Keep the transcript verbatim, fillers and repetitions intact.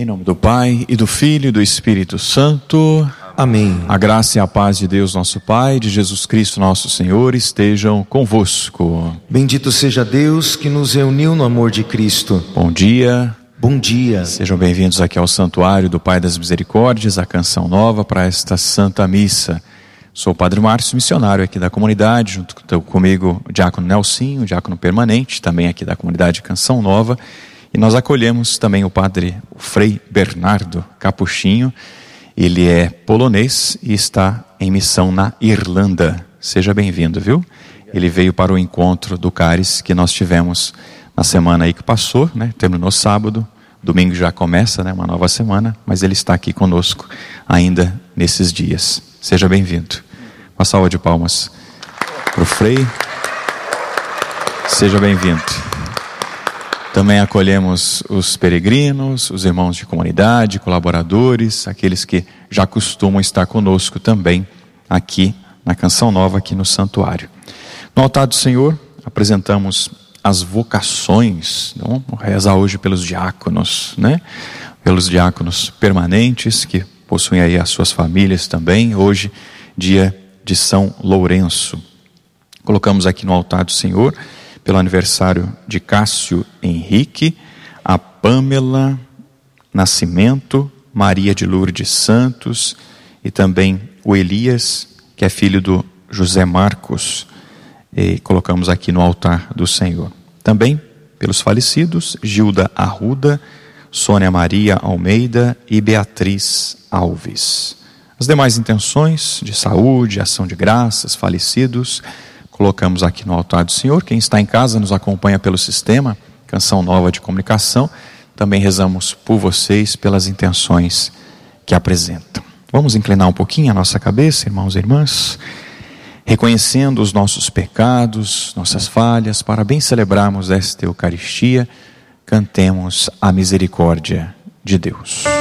Em nome do Pai, e do Filho, e do Espírito Santo. Amém. A graça e a paz de Deus nosso Pai, de Jesus Cristo nosso Senhor, estejam convosco. Bendito seja Deus que nos reuniu no amor de Cristo. Bom dia. Bom dia. Sejam bem-vindos aqui ao Santuário do Pai das Misericórdias, a Canção Nova para esta Santa Missa. Sou o Padre Márcio, missionário aqui da comunidade, junto comigo o Diácono Nelsinho, o Diácono Permanente, também aqui da comunidade Canção Nova. E nós acolhemos também o Padre o Frei Bernardo Capuchinho. Ele é polonês e está em missão na Irlanda. Seja bem-vindo, viu? Ele veio para o encontro do Cáris que nós tivemos na semana aí que passou, né? Terminou sábado, domingo já começa, né? Uma nova semana, mas ele está aqui conosco ainda nesses dias. Seja bem-vindo. Uma salva de palmas para o Frei. Seja bem-vindo. Também acolhemos os peregrinos, os irmãos de comunidade, colaboradores, aqueles que já costumam estar conosco também aqui na Canção Nova, aqui no Santuário. No altar do Senhor, apresentamos as vocações. Então, vamos rezar hoje pelos diáconos, né? Pelos diáconos permanentes que possuem aí as suas famílias também. Hoje, dia de São Lourenço. Colocamos aqui no altar do Senhor, pelo aniversário de Cássio Henrique, a Pâmela Nascimento, Maria de Lourdes Santos e também o Elias, que é filho do José Marcos. E colocamos aqui no altar do Senhor. Também pelos falecidos, Gilda Arruda, Sônia Maria Almeida e Beatriz Alves. As demais intenções de saúde, ação de graças, falecidos, colocamos aqui no altar do Senhor. Quem está em casa nos acompanha pelo sistema Canção Nova de Comunicação. Também rezamos por vocês, pelas intenções que apresentam. Vamos inclinar um pouquinho a nossa cabeça, irmãos e irmãs, reconhecendo os nossos pecados, nossas falhas, para bem celebrarmos esta Eucaristia. Cantemos a misericórdia de Deus.